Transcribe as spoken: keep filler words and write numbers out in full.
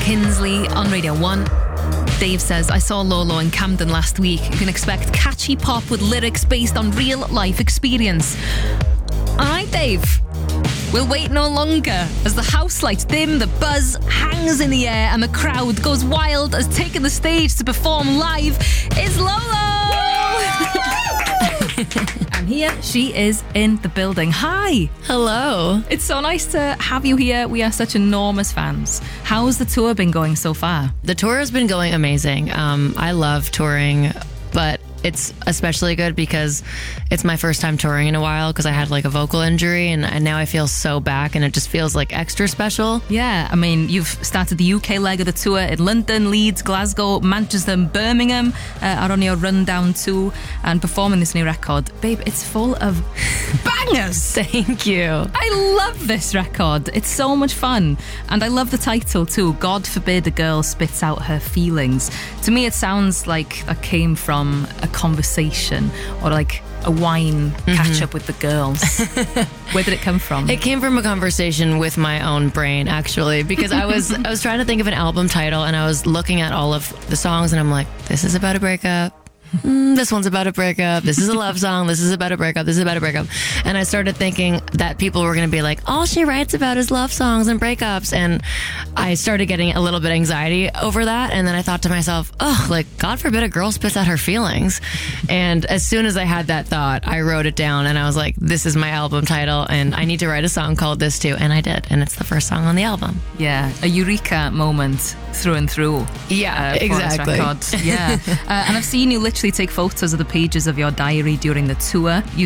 Kinsley on Radio one. Dave says, I saw Lolo in Camden last week. You can expect catchy pop with lyrics based on real life experience. Alright, Dave. We'll wait no longer as the house lights dim, the buzz hangs in the air, and the crowd goes wild as taking the stage to perform live is Lolo! And here she is in the building. Hi! Hello. It's so nice to have you here. We are such enormous fans. How's the tour been going so far? The tour has been going amazing. Um, I love touring, but it's especially good because it's my first time touring in a while because I had like a vocal injury and, and now I feel so back and it just feels like extra special. Yeah, I mean, you've started the U K leg of the tour in London, Leeds, Glasgow, Manchester and Birmingham uh, are on your rundown too and performing this new record. Babe, it's full of bangers! Thank you. I love this record. It's so much fun. And I love the title too, God Forbid a Girl Spits Out Her Feelings. To me, it sounds like it came from a conversation or like a wine mm-hmm. catch up with the girls. Where did it come from? It came from a conversation with my own brain, actually, because I was I was trying to think of an album title and I was looking at all of the songs and I'm like, this is about a breakup. Mm, this one's about a breakup. This is a love song. This is about a breakup. This is about a breakup. And I started thinking that people were going to be like, all she writes about is love songs and breakups. And I started getting a little bit anxiety over that. And then I thought to myself, oh, like, God forbid a girl spits out her feelings. And as soon as I had that thought, I wrote it down and I was like, this is my album title and I need to write a song called this too. And I did. And it's the first song on the album. Yeah, a eureka moment through and through. Yeah, uh, exactly. Yeah. uh, and I've seen you literally take photos of the pages of your diary during the tour. You